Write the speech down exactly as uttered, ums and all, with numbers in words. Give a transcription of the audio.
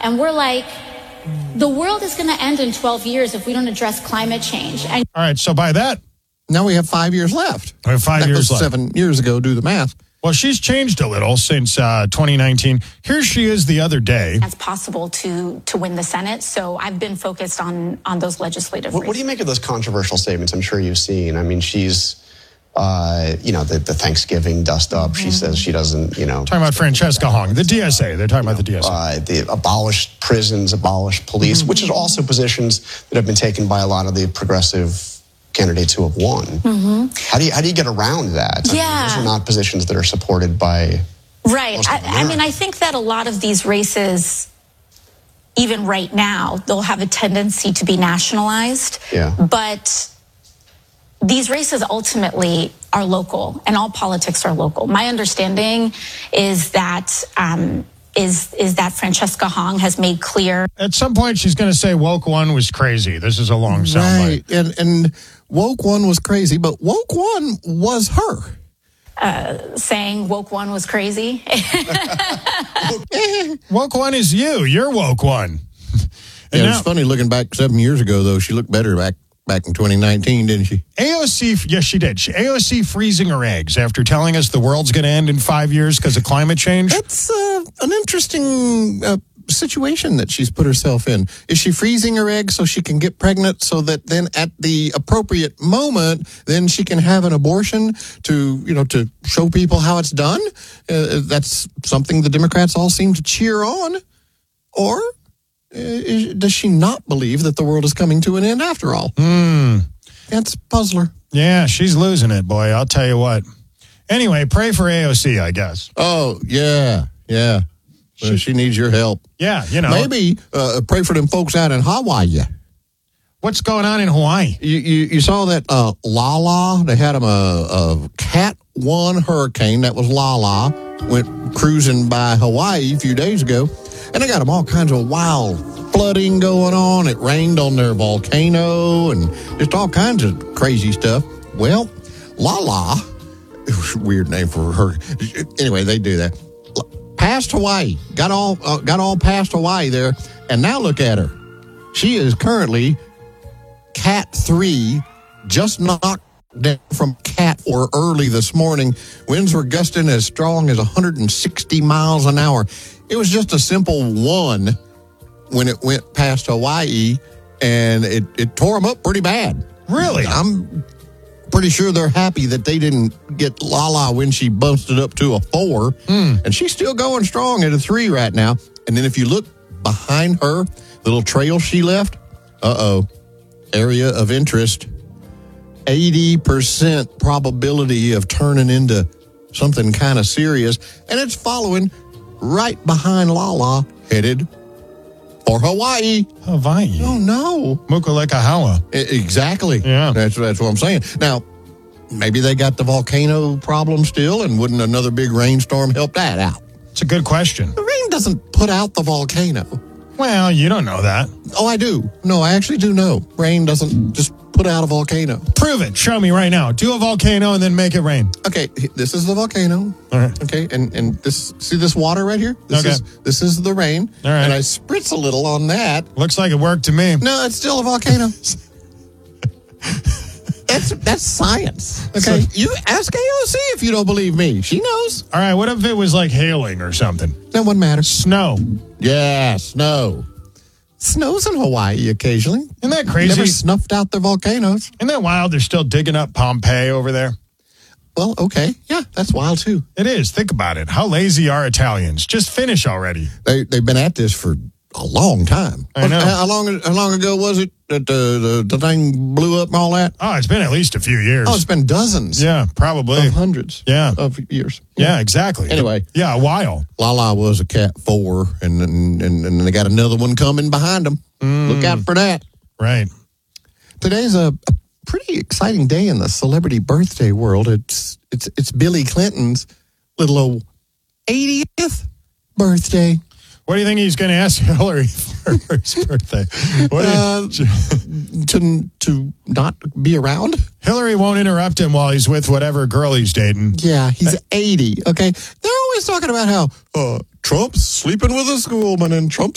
and we're like, the world is going to end in twelve years if we don't address climate change. And all right, so by that, now we have five years left. We have five that years was left. Seven years ago, do the math. Well, she's changed a little since uh, twenty nineteen. Here she is the other day. It's possible to to win the Senate, so I've been focused on on those legislative What, races. what do you make of those controversial statements? I'm sure you've seen. I mean, she's, uh, you know, the, the Thanksgiving dust up. Mm-hmm. She says she doesn't, you know. Talking about Francesca Hong, the D S A. They're talking about the D S A. Uh, the abolished prisons, abolished police, mm-hmm. which is also positions that have been taken by a lot of the progressive candidates who have won. Mm-hmm. How do you how do you get around that? Yeah, I mean, those are not positions that are supported by. Right. I, I mean, I think that a lot of these races, even right now, they'll have a tendency to be nationalized. Yeah. But these races ultimately are local, and all politics are local. My understanding is that um, is is that Francesca Hong has made clear. At some point, she's going to say woke one was crazy. This is a long soundbite. Right, and and woke one was crazy, but woke one was her. Uh, saying woke one was crazy. Woke one is you. You're woke one. And yeah, it's funny looking back seven years ago, though. She looked better back back in twenty nineteen, didn't she? A O C, yes, she did. She, A O C freezing her eggs after telling us the world's going to end in five years because of climate change. It's uh, an interesting uh, situation that she's put herself in. Is she freezing her eggs so she can get pregnant so that then at the appropriate moment, then she can have an abortion to, you know, to show people how it's done? Uh, that's something the Democrats all seem to cheer on. Or uh, is, does she not believe that the world is coming to an end after all? Hmm. That's a puzzler. Yeah, she's losing it, boy. I'll tell you what. Anyway, pray for A O C, I guess. Oh, yeah, yeah. Well, she, she needs your help. Yeah, you know. Maybe uh, pray for them folks out in Hawaii. What's going on in Hawaii? You you, you saw that uh, Lala? They had them a, a Cat one hurricane. That was Lala. Went cruising by Hawaii a few days ago. And they got them all kinds of wild flooding going on. It rained on their volcano and just all kinds of crazy stuff. Well, Lala, weird name for her. Anyway, they do that. Past Hawaii, got all uh, got all past Hawaii there, and now look at her. She is currently Cat three, just knocked down from Cat four early this morning. Winds were gusting as strong as one hundred sixty miles an hour. It was just a simple one when it went past Hawaii, and it, it tore them up pretty bad. Really? I'm pretty sure they're happy that they didn't get Lala when she busted up to a four. Mm. And she's still going strong at a three right now. And then if you look behind her, the little trail she left, uh-oh, area of interest, eighty percent probability of turning into something kind of serious. And it's following right behind Lala, headed for Hawaii. Hawaii? Oh, no. Mukulekahawa. Exactly. Yeah. That's, that's what I'm saying. Now, maybe they got the volcano problem still, and wouldn't another big rainstorm help that out? It's a good question. The rain doesn't put out the volcano. Well, you don't know that. Oh, I do. No, I actually do know. Rain doesn't just put out a volcano. Prove it. Show me right now. Do a volcano and then make it rain. Okay, this is the volcano. All right. Okay, and, and this, see this water right here? This Okay. is this is the rain. All right. And I spritz a little on that. Looks like it worked to me. No, it's still a volcano. That's that's science. Okay, So- you ask A O C if you don't believe me. She knows. All right, what if it was like hailing or something? That wouldn't matter. Snow. Yeah, snow. Snows in Hawaii occasionally. Isn't that crazy? Never snuffed out their volcanoes. Isn't that wild? They're still digging up Pompeii over there. Well, okay. Yeah, that's wild too. It is. Think about it. How lazy are Italians? Just finish already. They, they've been at this for a long time. I know. How long, how long ago was it that the, the, the thing blew up and all that? Oh, it's been at least a few years. Oh, it's been dozens. Yeah, probably. Of hundreds. Yeah. Of years. Yeah, exactly. Anyway. Yeah, a while. Lala was a Cat four, and, and, and, and they got another one coming behind them. Mm. Look out for that. Right. Today's a, a pretty exciting day in the celebrity birthday world. It's it's it's Billy Clinton's little old eightieth birthday. What do you think he's going to ask Hillary for his birthday? What do you- Uh, to to not be around. Hillary won't interrupt him while he's with whatever girl he's dating. Yeah, he's eighty. Okay, they're always talking about how uh, Trump's sleeping with a schoolman and Trump's